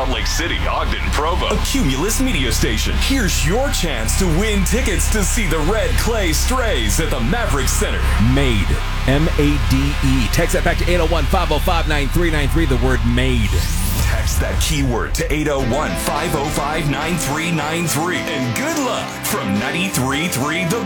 Salt Lake City, Ogden, Provo. A Cumulus media station. Here's your chance to win tickets to see the Red Clay Strays at the Maverick Center. MADE. M-A-D-E. Text that back to 801-505-9393, the word MADE. Text that keyword to 801-505-9393. And good luck from 93.3 The